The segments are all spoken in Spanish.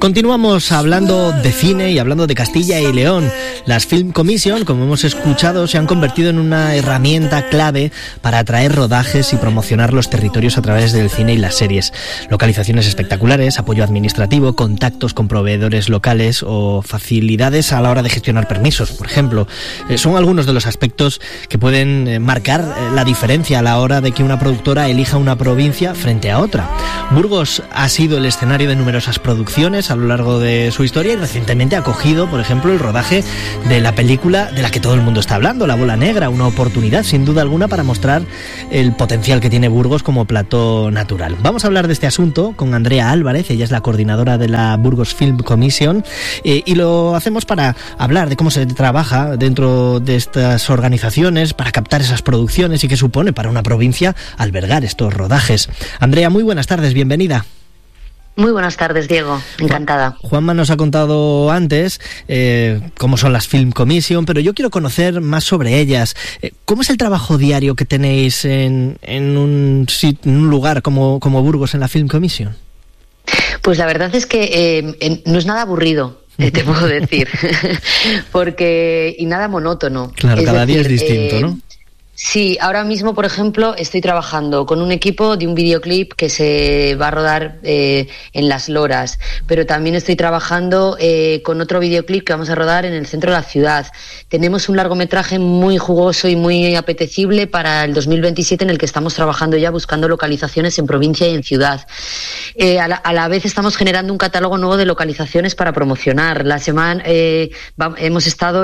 Continuamos hablando de cine y hablando de Castilla y León. Las Film Commission, como hemos escuchado, se han convertido en una herramienta clave para atraer rodajes y promocionar los territorios a través del cine y las series. Localizaciones espectaculares, apoyo administrativo, contactos con proveedores locales o facilidades a la hora de gestionar permisos, por ejemplo. Son algunos de los aspectos que pueden marcar la diferencia a la hora de que una productora elija una provincia frente a otra. Burgos ha sido el escenario de numerosas producciones a lo largo de su historia y recientemente ha acogido, por ejemplo, el rodaje de la película de la que todo el mundo está hablando, La Bola Negra, una oportunidad sin duda alguna para mostrar el potencial que tiene Burgos como plató natural. Vamos a hablar de este asunto con Andrea Álvarez, ella es la coordinadora de la Burgos Film Commission, y lo hacemos para hablar de cómo se trabaja dentro de estas organizaciones para captar esas producciones y qué supone para una provincia albergar estos rodajes. Andrea, muy buenas tardes, bienvenida. Muy buenas tardes, Diego. Encantada. Juanma nos ha contado antes cómo son las Film Commission, pero yo quiero conocer más sobre ellas. ¿Cómo es el trabajo diario que tenéis en un lugar como Burgos en la Film Commission? Pues la verdad es que no es nada aburrido, te puedo decir, y nada monótono. Claro, cada día es distinto, ¿no? Sí, ahora mismo, por ejemplo, estoy trabajando con un equipo de un videoclip que se va a rodar en Las Loras, pero también estoy trabajando con otro videoclip que vamos a rodar en el centro de la ciudad. Tenemos un largometraje muy jugoso y muy apetecible para el 2027 en el que estamos trabajando ya buscando localizaciones en provincia y en ciudad. A la vez estamos generando un catálogo nuevo de localizaciones para promocionar. La semana hemos estado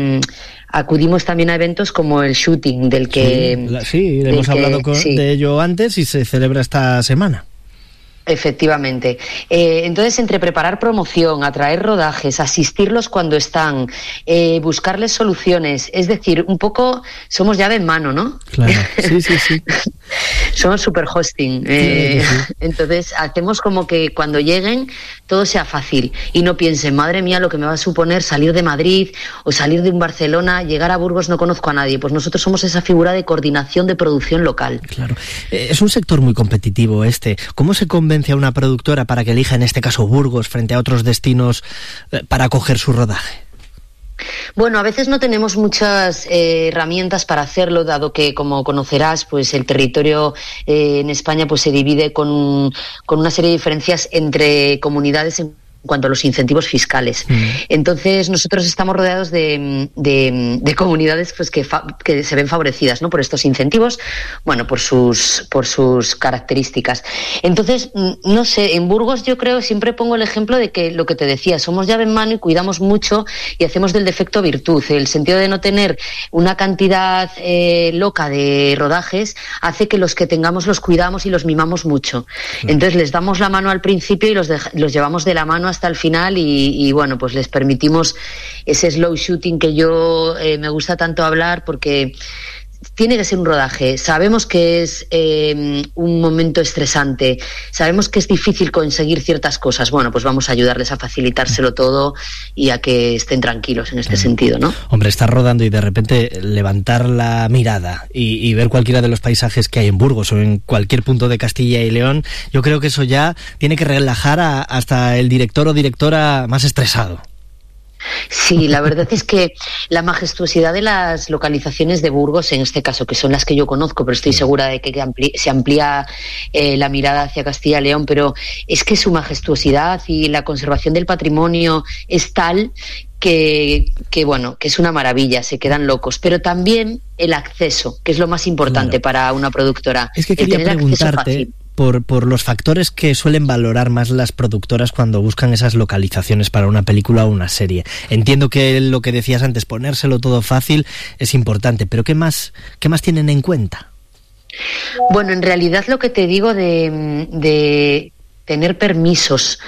acudimos también a eventos como el shooting del que... Sí, hemos hablado de ello antes y se celebra esta semana. Efectivamente. Entonces, entre preparar promoción, atraer rodajes, asistirlos cuando están, buscarles soluciones, es decir, un poco somos llave en mano, ¿no? Claro, sí. Somos super hosting. Sí. Entonces, hacemos como que cuando lleguen todo sea fácil y no piensen, madre mía, lo que me va a suponer salir de Madrid o salir de un Barcelona, llegar a Burgos, no conozco a nadie. Pues nosotros somos esa figura de coordinación de producción local. Claro. Es un sector muy competitivo este. ¿Cómo se convence a una productora para que elija, en este caso, Burgos frente a otros destinos para acoger su rodaje? Bueno, a veces no tenemos muchas herramientas para hacerlo, dado que, como conocerás, pues el territorio en España pues se divide con una serie de diferencias entre comunidades en cuanto a los incentivos fiscales. Entonces, nosotros estamos rodeados de comunidades pues que se ven favorecidas, ¿no?, por estos incentivos, bueno, por sus características. Entonces, no sé, en Burgos yo creo, siempre pongo el ejemplo de que lo que te decía, somos llave en mano y cuidamos mucho y hacemos del defecto virtud. El sentido de no tener una cantidad loca de rodajes hace que los que tengamos los cuidamos y los mimamos mucho. Entonces, les damos la mano al principio y los llevamos de la mano hasta el final y bueno, pues les permitimos ese slow shooting que yo me gusta tanto hablar, porque tiene que ser un rodaje. Sabemos que es un momento estresante, sabemos que es difícil conseguir ciertas cosas. Bueno, pues vamos a ayudarles a facilitárselo todo y a que estén tranquilos en este sentido, ¿no? Hombre, estar rodando y de repente levantar la mirada y ver cualquiera de los paisajes que hay en Burgos o en cualquier punto de Castilla y León, yo creo que eso ya tiene que relajar hasta el director o directora más estresado. Sí, la verdad es que la majestuosidad de las localizaciones de Burgos, en este caso, que son las que yo conozco, pero estoy segura de que se amplía la mirada hacia Castilla y León, pero es que su majestuosidad y la conservación del patrimonio es tal que bueno, que es una maravilla, se quedan locos. Pero también el acceso, que es lo más importante para una productora. Es que quería preguntarte por los factores que suelen valorar más las productoras cuando buscan esas localizaciones para una película o una serie. Entiendo que lo que decías antes, ponérselo todo fácil, es importante, pero ¿qué más tienen en cuenta? Bueno, en realidad lo que te digo de tener permisos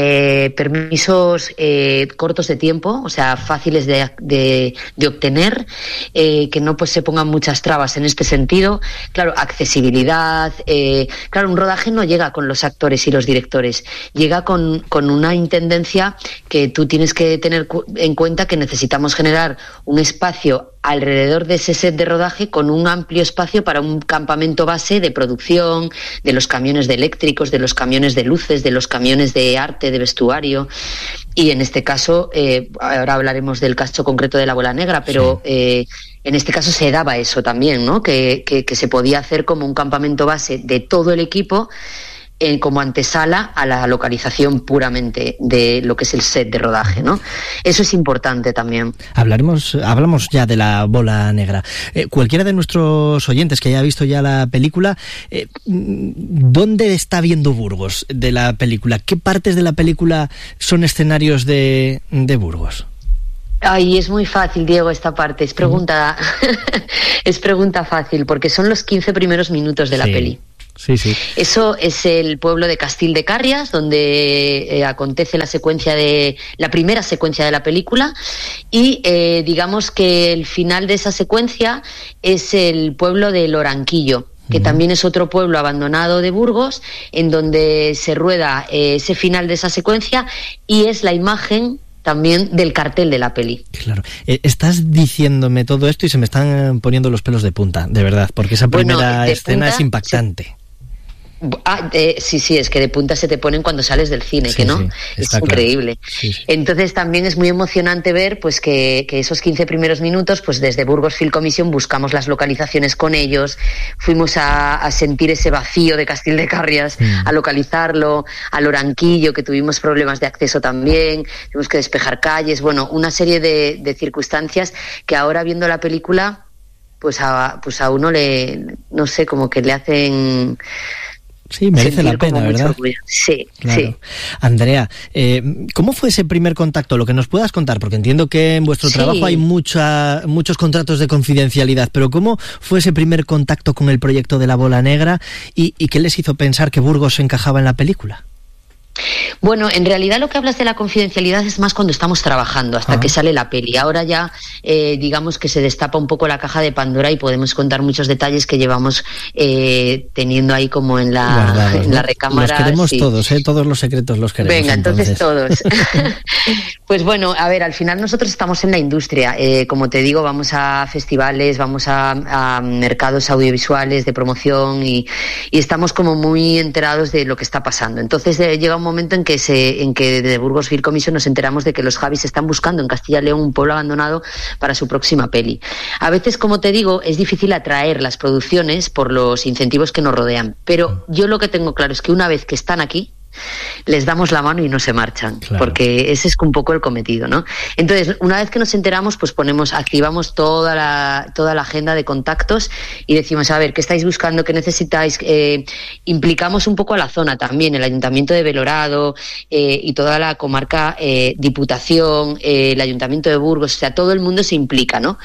cortos de tiempo, o sea, fáciles de obtener, que no pues se pongan muchas trabas en este sentido. Claro, accesibilidad, claro, un rodaje no llega con los actores y los directores, llega con una intendencia que tú tienes que tener en cuenta, que necesitamos generar un espacio alrededor de ese set de rodaje con un amplio espacio para un campamento base de producción, de los camiones de eléctricos, de los camiones de luces, de los camiones de arte, de vestuario. Y en este caso, ahora hablaremos del caso concreto de la Bola Negra, pero en este caso se daba eso también, ¿no? Que se podía hacer como un campamento base de todo el equipo, como antesala a la localización puramente de lo que es el set de rodaje, ¿no? Eso es importante también. Hablamos ya de la Bola Negra. Cualquiera de nuestros oyentes que haya visto ya la película, ¿dónde está viendo Burgos de la película? ¿Qué partes de la película son escenarios de Burgos? Ay, es muy fácil, Diego, esta parte. Es pregunta, es pregunta fácil, porque son los 15 primeros minutos de la peli. Sí, sí. Eso es el pueblo de Castil de Carrias, donde acontece la primera secuencia de la película, y digamos que el final de esa secuencia es el pueblo de Loranquillo, que también es otro pueblo abandonado de Burgos, en donde se rueda ese final de esa secuencia, y es la imagen también del cartel de la peli. Claro. Estás diciéndome todo esto y se me están poniendo los pelos de punta, de verdad, porque esa primera escena es impactante. Sí, es que de punta se te ponen cuando sales del cine, sí, que no, es increíble. Claro. Sí. Entonces también es muy emocionante ver pues que esos 15 primeros minutos, pues desde Burgos Film Commission buscamos las localizaciones con ellos, fuimos a sentir ese vacío de Castil de Carrias, a localizarlo, a Loranquillo, que tuvimos problemas de acceso también, tuvimos que despejar calles, bueno, una serie de circunstancias que ahora viendo la película, pues a uno no sé, como que le hacen... Sí, merece la pena, ¿verdad? Sí, claro. Sí. Andrea, ¿cómo fue ese primer contacto? Lo que nos puedas contar, porque entiendo que en vuestro trabajo hay muchos contratos de confidencialidad, pero ¿cómo fue ese primer contacto con el proyecto de la Bola Negra y qué les hizo pensar que Burgos se encajaba en la película? Bueno, en realidad lo que hablas de la confidencialidad es más cuando estamos trabajando, hasta que sale la peli. Ahora ya, digamos que se destapa un poco la caja de Pandora y podemos contar muchos detalles que llevamos teniendo ahí como en la recámara. Los queremos todos, todos los secretos los queremos. Venga, entonces todos. Pues bueno, a ver, al final nosotros estamos en la industria. Como te digo, vamos a festivales, vamos a mercados audiovisuales de promoción y estamos como muy enterados de lo que está pasando. Entonces llega un momento en que desde Burgos Film Commission nos enteramos de que los Javis están buscando en Castilla y León un pueblo abandonado para su próxima peli. A veces, como te digo, es difícil atraer las producciones por los incentivos que nos rodean, pero yo lo que tengo claro es que una vez que están aquí, les damos la mano y no se marchan, claro. Porque ese es un poco el cometido, ¿no? Entonces, una vez que nos enteramos, pues activamos toda la agenda de contactos y decimos, a ver, ¿qué estáis buscando? ¿Qué necesitáis? Implicamos un poco a la zona también, el Ayuntamiento de Belorado y toda la comarca, Diputación, el Ayuntamiento de Burgos, o sea, todo el mundo se implica, ¿no?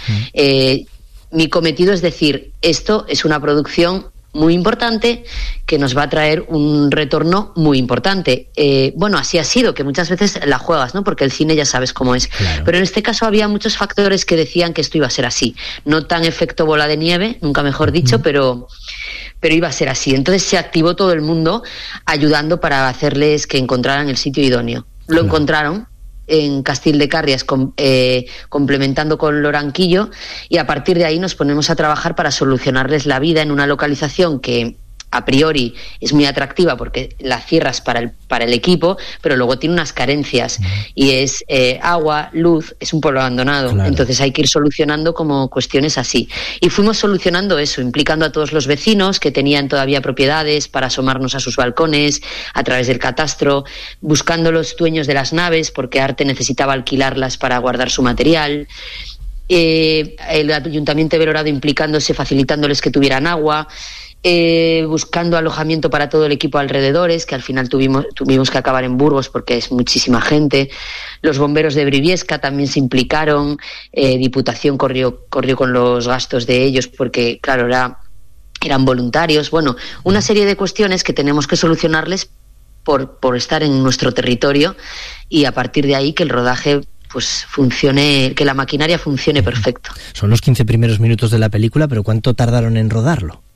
Mi cometido es decir, esto es una producción muy importante que nos va a traer un retorno muy importante. Bueno, así ha sido, que muchas veces la juegas, ¿no? Porque el cine ya sabes cómo es. Claro. Pero en este caso había muchos factores que decían que esto iba a ser así. No tan efecto bola de nieve, nunca mejor dicho, pero iba a ser así. Entonces se activó todo el mundo ayudando para hacerles que encontraran el sitio idóneo. Lo encontraron en Castil de Carrias, complementando con Loranquillo, y a partir de ahí nos ponemos a trabajar para solucionarles la vida en una localización que a priori es muy atractiva porque la cierras para el equipo, pero luego tiene unas carencias y es agua, luz, es un pueblo abandonado, claro. Entonces hay que ir solucionando como cuestiones así. Y fuimos solucionando eso, implicando a todos los vecinos que tenían todavía propiedades para asomarnos a sus balcones, a través del catastro, buscando los dueños de las naves porque Arte necesitaba alquilarlas para guardar su material. El Ayuntamiento de Belorado implicándose, facilitándoles que tuvieran agua. Buscando alojamiento para todo el equipo alrededores, que al final tuvimos que acabar en Burgos porque es muchísima gente. Los bomberos de Briviesca también se implicaron, Diputación corrió con los gastos de ellos porque, claro, eran voluntarios. Bueno, una serie de cuestiones que tenemos que solucionarles por estar en nuestro territorio y a partir de ahí que el rodaje pues funcione, que la maquinaria funcione perfecto. Son los 15 primeros minutos de la película, pero ¿cuánto tardaron en rodarlo?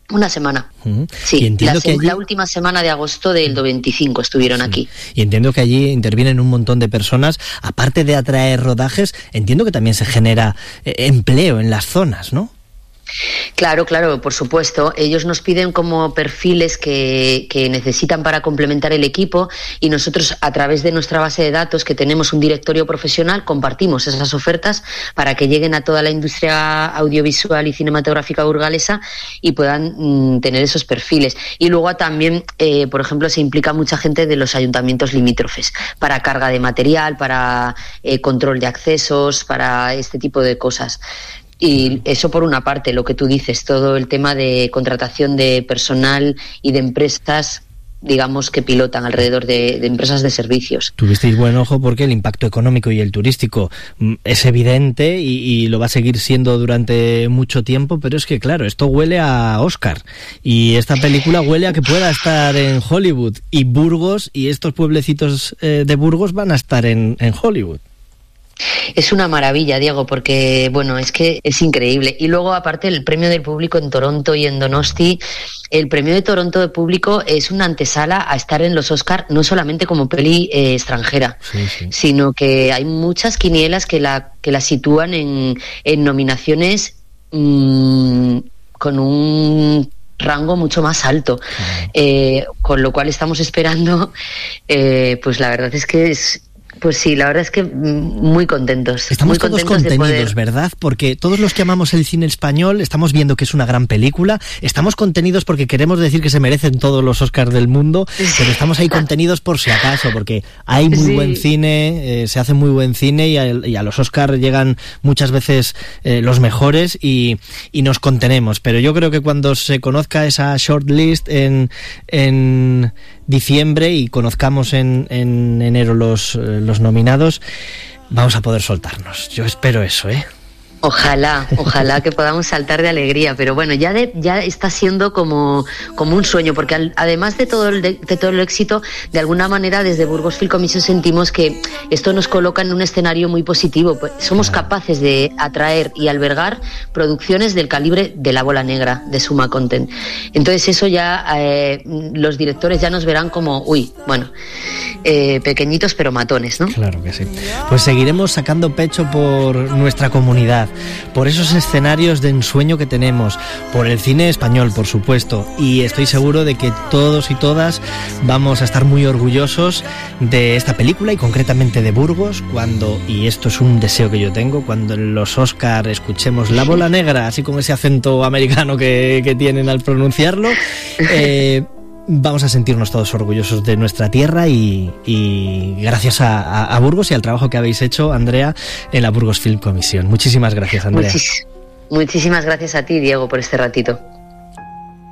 Una semana. Sí, y entiendo que allí... la última semana de agosto del 25 estuvieron aquí. Y entiendo que allí intervienen un montón de personas. Aparte de atraer rodajes, entiendo que también se genera empleo en las zonas, ¿no? Claro, por supuesto. Ellos nos piden como perfiles que necesitan para complementar el equipo, y nosotros, a través de nuestra base de datos, que tenemos un directorio profesional, compartimos esas ofertas para que lleguen a toda la industria audiovisual y cinematográfica burgalesa y puedan tener esos perfiles. Y luego también, por ejemplo, se implica mucha gente de los ayuntamientos limítrofes para carga de material, para control de accesos, para este tipo de cosas. Y eso por una parte, lo que tú dices, todo el tema de contratación de personal y de empresas, digamos, que pilotan alrededor de empresas de servicios. Tuvisteis buen ojo porque el impacto económico y el turístico es evidente y lo va a seguir siendo durante mucho tiempo, pero es que, claro, esto huele a Oscar y esta película huele a que pueda estar en Hollywood, y Burgos y estos pueblecitos de Burgos van a estar en Hollywood. Es una maravilla, Diego, porque, bueno, es que es increíble. Y luego, aparte, el premio del público en Toronto y en Donosti, el premio de Toronto de público es una antesala a estar en los Oscar, no solamente como peli extranjera, sino que hay muchas quinielas que la sitúan en nominaciones con un rango mucho más alto, con lo cual estamos esperando, pues la verdad es que pues sí, la verdad es que muy contentos. Estamos muy todos contentos contenidos, ¿verdad? Porque todos los que amamos el cine español estamos viendo que es una gran película, estamos contenidos porque queremos decir que se merecen todos los Oscars del mundo, pero estamos ahí contenidos por si acaso, porque hay muy buen cine, se hace muy buen cine y a los Oscars llegan muchas veces los mejores y nos contenemos. Pero yo creo que cuando se conozca esa shortlist en diciembre y conozcamos en enero los nominados, vamos a poder soltarnos. Yo espero eso, ¿eh? Ojalá que podamos saltar de alegría, pero bueno, ya está siendo como un sueño, porque además de todo el éxito, de alguna manera desde Burgos Film Commission sentimos que esto nos coloca en un escenario muy positivo. Somos capaces de atraer y albergar producciones del calibre de La Bola Negra, de Suma Content. Entonces eso ya los directores ya nos verán como, pequeñitos pero matones, ¿no? Claro que sí. Pues seguiremos sacando pecho por nuestra comunidad, por esos escenarios de ensueño que tenemos, por el cine español, por supuesto, y estoy seguro de que todos y todas vamos a estar muy orgullosos de esta película y concretamente de Burgos cuando, y esto es un deseo que yo tengo, cuando en los Oscar escuchemos La Bola Negra, así con ese acento americano que tienen al pronunciarlo, vamos a sentirnos todos orgullosos de nuestra tierra y gracias a Burgos y al trabajo que habéis hecho, Andrea, en la Burgos Film Commission. Muchísimas gracias, Andrea. Muchísimas gracias a ti, Diego, por este ratito.